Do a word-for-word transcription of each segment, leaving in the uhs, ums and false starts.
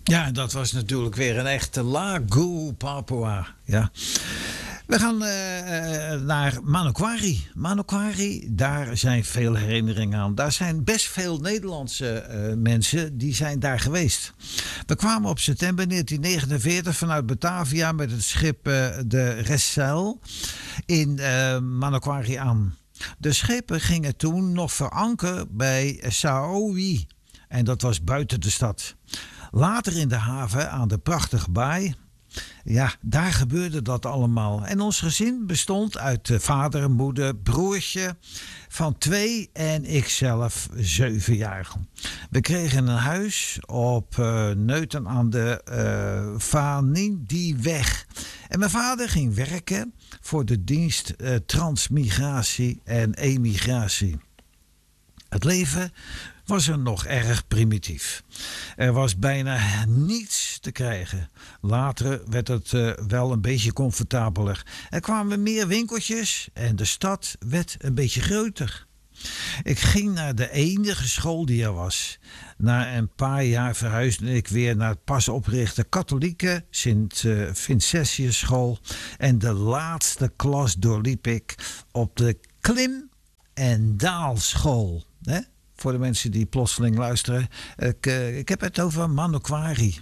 Ja, dat was natuurlijk weer een echte Lagu Papua. Ja. We gaan uh, naar Manokwari. Manokwari, daar zijn veel herinneringen aan. Daar zijn best veel Nederlandse uh, mensen die zijn daar geweest. We kwamen op september negentien negenenveertig vanuit Batavia met het schip uh, de Ressel in uh, Manokwari aan. De schepen gingen toen nog verankeren bij Saowi. En dat was buiten de stad. Later in de haven aan de prachtige baai. Ja, daar gebeurde dat allemaal. En ons gezin bestond uit vader, moeder, broertje van twee en ikzelf zeven jaar. We kregen een huis op uh, Neuten aan de uh, Vanindi-weg. En mijn vader ging werken voor de dienst uh, Transmigratie en Emigratie. Het leven was er nog erg primitief. Er was bijna niets te krijgen. Later werd het uh, wel een beetje comfortabeler. Er kwamen meer winkeltjes en de stad werd een beetje groter. Ik ging naar de enige school die er was. Na een paar jaar verhuisde ik weer naar het pas opgerichte katholieke Sint-Vincentius school. En de laatste klas doorliep ik op de klim- en daalschool. Hè? Voor de mensen die plotseling luisteren. Ik, uh, ik heb het over Manokwari.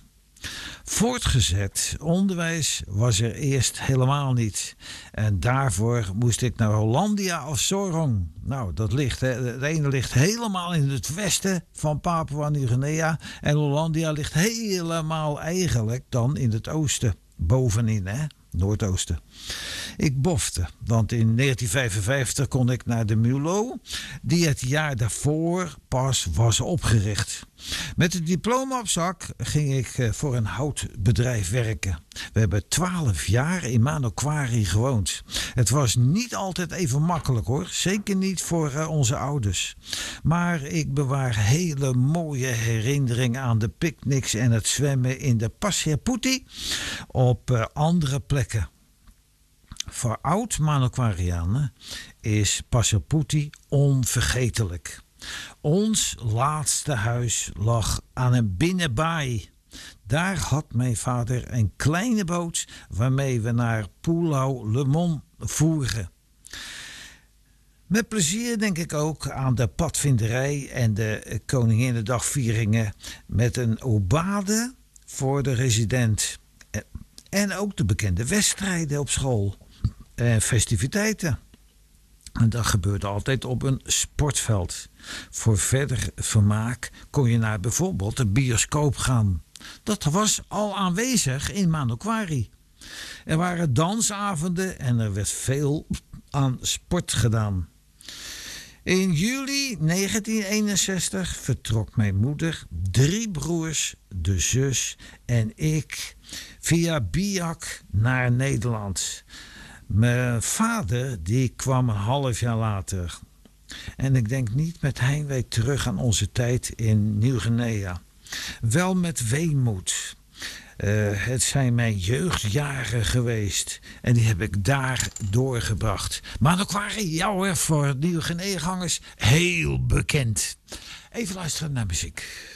Voortgezet onderwijs was er eerst helemaal niet. En daarvoor moest ik naar Hollandia of Sorong. Nou, dat ligt, het ene ligt helemaal in het westen van Papua-Nieuw-Guinea. En Hollandia ligt helemaal eigenlijk dan in het oosten. Bovenin, hè? Noordoosten. Ik bofte, want in negentien vijfenvijftig kon ik naar de MULO, die het jaar daarvoor pas was opgericht. Met het diploma op zak ging ik voor een houtbedrijf werken. We hebben twaalf jaar in Manokwari gewoond. Het was niet altijd even makkelijk hoor, zeker niet voor uh, onze ouders. Maar ik bewaar hele mooie herinneringen aan de picknicks en het zwemmen in de Passaputi op uh, andere plekken. Voor oud-Manokwarianen is Passaputi onvergetelijk. Ons laatste huis lag aan een binnenbaai. Daar had mijn vader een kleine boot waarmee we naar Pulau Lemon voeren. Met plezier denk ik ook aan de padvinderij en de Koninginnedagvieringen met een obade voor de resident. En ook de bekende wedstrijden op school en festiviteiten. En dat gebeurde altijd op een sportveld. Voor verder vermaak kon je naar bijvoorbeeld de bioscoop gaan. Dat was al aanwezig in Manokwari. Er waren dansavonden en er werd veel aan sport gedaan. In juli negentien eenenzestig vertrok mijn moeder, drie broers, de zus en ik via Biak naar Nederland. Mijn vader die kwam een half jaar later. En ik denk niet met heimwee terug aan onze tijd in Nieuw-Guinea. Wel met weemoed. Uh, het zijn mijn jeugdjaren geweest. En die heb ik daar doorgebracht. Maar ook waren jou voor Nieuw-Guinea-gangers heel bekend. Even luisteren naar muziek.